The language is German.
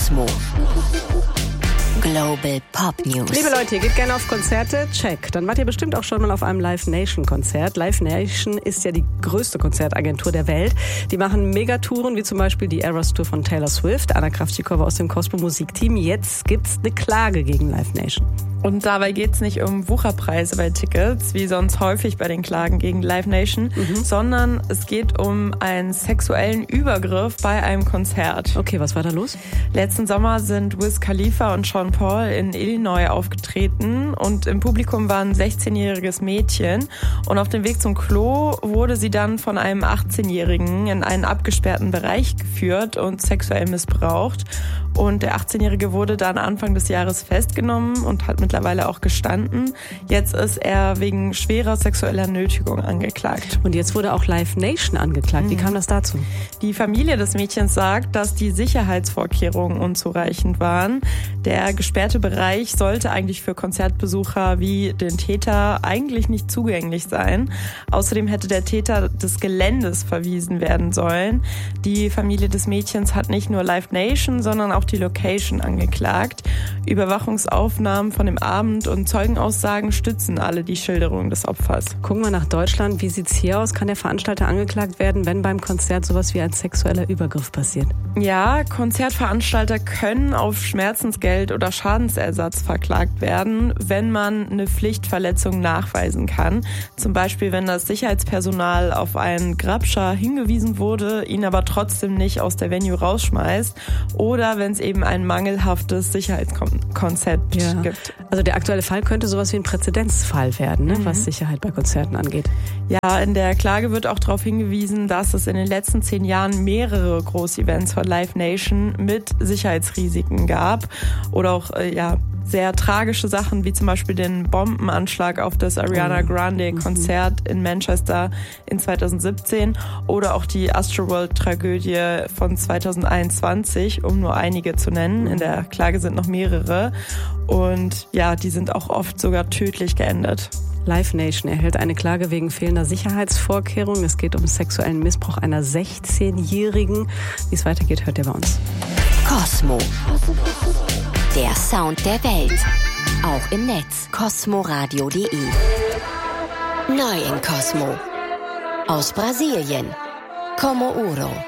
Cosmo. Global Pop News. Liebe Leute, ihr geht gerne auf Konzerte? Check. Dann wart ihr bestimmt auch schon mal auf einem Live Nation Konzert. Live Nation ist ja die größte Konzertagentur der Welt. Die machen Megatouren, wie zum Beispiel die Eras Tour von Taylor Swift. Anna Kravtschikova aus dem Cosmo Musikteam. Jetzt gibt's eine Klage gegen Live Nation. Und dabei geht's nicht um Wucherpreise bei Tickets, wie sonst häufig bei den Klagen gegen Live Nation, sondern es geht um einen sexuellen Übergriff bei einem Konzert. Okay, was war da los? Letzten Sommer sind Wiz Khalifa und Sean Paul in Illinois aufgetreten und im Publikum war ein 16-jähriges Mädchen und auf dem Weg zum Klo wurde sie dann von einem 18-Jährigen in einen abgesperrten Bereich geführt und sexuell missbraucht. Und der 18-Jährige wurde dann Anfang des Jahres festgenommen und hat mittlerweile auch gestanden. Jetzt ist er wegen schwerer sexueller Nötigung angeklagt. Und jetzt wurde auch Live Nation angeklagt. Wie kam das dazu? Die Familie des Mädchens sagt, dass die Sicherheitsvorkehrungen unzureichend waren. Der gesperrte Bereich sollte eigentlich für Konzertbesucher wie den Täter eigentlich nicht zugänglich sein. Außerdem hätte der Täter des Geländes verwiesen werden sollen. Die Familie des Mädchens hat nicht nur Live Nation, sondern auch die Location angeklagt. Überwachungsaufnahmen von dem Abend und Zeugenaussagen stützen alle die Schilderung des Opfers. Gucken wir nach Deutschland. Wie sieht's hier aus? Kann der Veranstalter angeklagt werden, wenn beim Konzert sowas wie ein sexueller Übergriff passiert? Ja, Konzertveranstalter können auf Schmerzensgeld oder Schadensersatz verklagt werden, wenn man eine Pflichtverletzung nachweisen kann. Zum Beispiel, wenn das Sicherheitspersonal auf einen Grabscher hingewiesen wurde, ihn aber trotzdem nicht aus der Venue rausschmeißt oder wenn es eben ein mangelhaftes Sicherheitskonzept gibt. Also der aktuelle Fall könnte sowas wie ein Präzedenzfall werden, ne, was Sicherheit bei Konzerten angeht. Ja, in der Klage wird auch darauf hingewiesen, dass es in den letzten 10 Jahren mehrere Großevents von Live Nation mit Sicherheitsrisiken gab oder auch sehr tragische Sachen, wie zum Beispiel den Bombenanschlag auf das Ariana Grande Konzert in Manchester in 2017 oder auch die Astroworld-Tragödie von 2021, um nur einige zu nennen. In der Klage sind noch mehrere und ja, die sind auch oft sogar tödlich geendet. Live Nation erhält eine Klage wegen fehlender Sicherheitsvorkehrungen. Es geht um sexuellen Missbrauch einer 16-Jährigen. Wie es weitergeht, hört ihr bei uns. Cosmo. Der Sound der Welt. Auch im Netz. cosmoradio.de. Neu in Cosmo. Aus Brasilien. Como Uro.